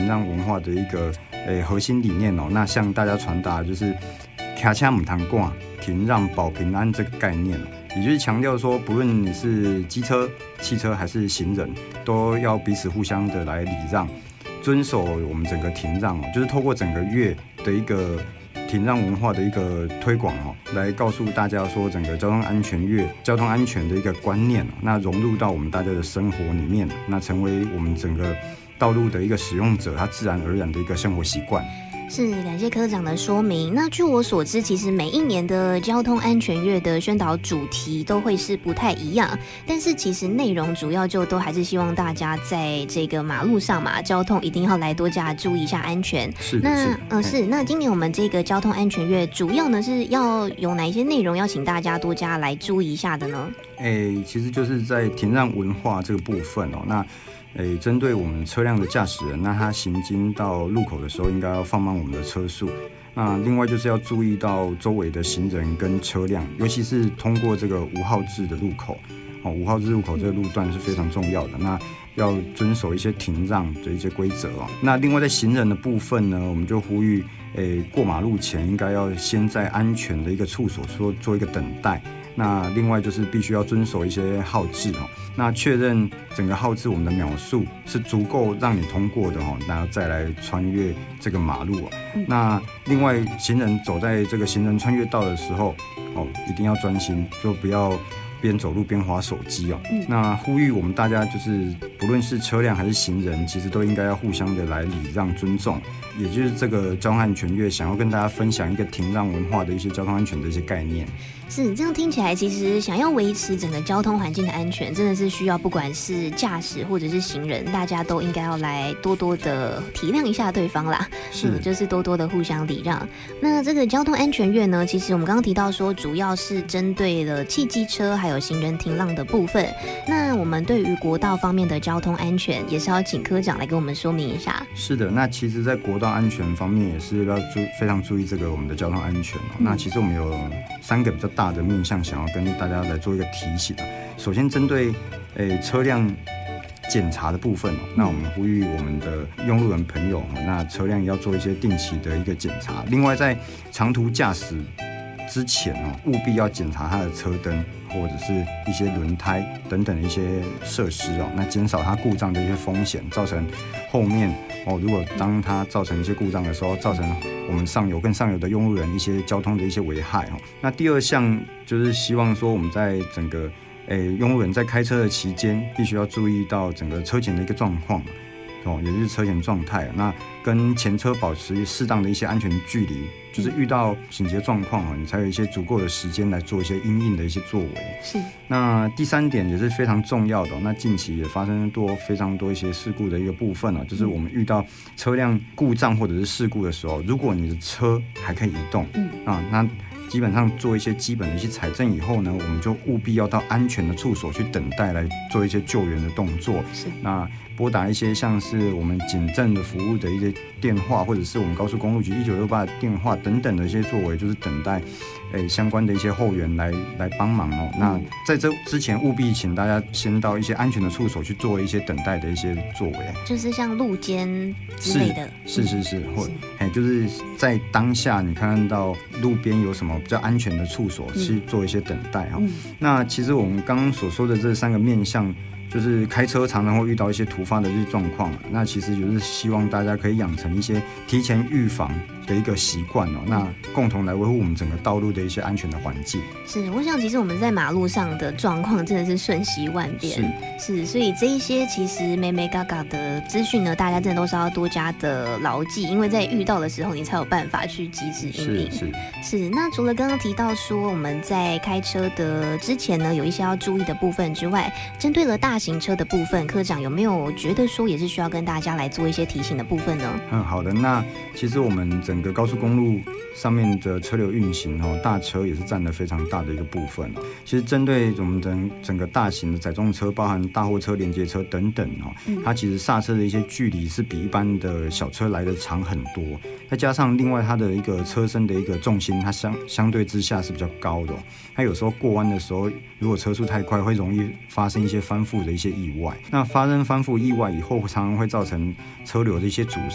让文化的一个核心理念那向大家传达就是骑车不能赶，停让保平安这个概念，也就是强调说，不论你是机车、汽车还是行人，都要彼此互相的来礼让，遵守我们整个停让，就是透过整个月的一个停让文化的一个推广来告诉大家说，整个交通安全月、交通安全的一个观念，那融入到我们大家的生活里面，那成为我们整个道路的一个使用者，他自然而然的一个生活习惯。 是，感谢科长的说明。那据我所知，其实每一年的交通安全月的宣导主题都会是不太一样，但是其实内容主要就都还是希望大家在这个马路上嘛，交通一定要来多加注意一下安全。 是的， 那今年我们这个交通安全月主要呢是要有哪一些内容要请大家多加来注意一下的呢？ 其实就是在停让文化这个部分那针对我们车辆的驾驶人，那他行经到路口的时候，应该要放慢我们的车速。那另外就是要注意到周围的行人跟车辆，尤其是通过这个无号志的路口，5号志路口这个路段是非常重要的。那要遵守一些停让的一些规则那另外在行人的部分呢，我们就呼吁，过马路前应该要先在安全的一个处所做一个等待。那另外就是必须要遵守一些号志那确认整个号志我们的秒数是足够让你通过的然后再来穿越这个马路那另外行人走在这个行人穿越道的时候一定要专心，就不要边走路边滑手机那呼吁我们大家就是不论是车辆还是行人，其实都应该要互相的来礼让尊重，也就是这个交通安全月想要跟大家分享一个停让文化的一些交通安全的一些概念。 是这样听起来，其实想要维持整个交通环境的安全，真的是需要不管是驾驶或者是行人，大家都应该要来多多的体谅一下对方啦。 是， 就是多多的互相礼让。那这个交通安全月呢，其实我们刚刚提到说，主要是针对了汽机车还有行人停让的部分。那我们对于国道方面的交通安全，也是要请科长来跟我们说明一下。 是的，那其实在国道安全方面也是要非常注意这个我们的交通安全那其实我们有3个比较大的面向想要跟大家来做一个提醒首先针对车辆检查的部分那我们呼吁我们的用路人朋友那车辆要做一些定期的一个检查。另外在长途驾驶之前务必要检查它的车灯或者是一些轮胎等等的一些设施那减少它故障的一些风险，造成后面如果当它造成一些故障的时候，造成我们更上游的用路人一些交通的一些危害那第二项就是希望说我们在整个用路人在开车的期间，必须要注意到整个车前的一个状况也就是车前状态，那跟前车保持适当的一些安全距离，就是遇到紧急状况你才有一些足够的时间来做一些因应的一些作为。 是。 那第3点也是非常重要的那近期也发生非常多一些事故的一个部分就是我们遇到车辆故障或者是事故的时候，如果你的车还可以移动那基本上做一些基本的一些采证以后呢，我们就务必要到安全的处所去等待来做一些救援的动作。 是。 那拨打一些像是我们警政的服务的一些电话，或者是我们高速公路局1968的电话等等的一些作为，就是等待相关的一些后援来帮忙那在这之前，务必请大家先到一些安全的处所去做一些等待的一些作为， 就是像路肩之类的。 是，或就是在当下你看到路边有什么比较安全的处所去做一些等待那其实我们刚刚所说的这3个面向，就是开车常常会遇到一些突发的这些状况那其实就是希望大家可以养成一些提前预防的一个习惯那共同来维护我们整个道路的一些安全的环境。 是，我想其实我们在马路上的状况真的是瞬息万变，是，所以这一些其实眉眉角角的资讯呢，大家真的都是要多加的牢记，因为在遇到的时候，你才有办法去及时应应。是。那除了刚刚提到说我们在开车的之前呢，有一些要注意的部分之外，针对了大型车的部分，科长有没有觉得说也是需要跟大家来做一些提醒的部分呢？ 好的。那其实我们整个高速公路上面的车流运行大车也是占了非常大的一个部分其实针对我们整个大型的载重车，包含大货车、连接车等等它其实刹车的一些距离是比一般的小车来的长很多，再加上另外它的一个车身的一个重心，它相对之下是比较高的它有时候过弯的时候，如果车速太快，会容易发生一些翻覆的一些意外。那发生翻覆意外以后，常常会造成车流的一些阻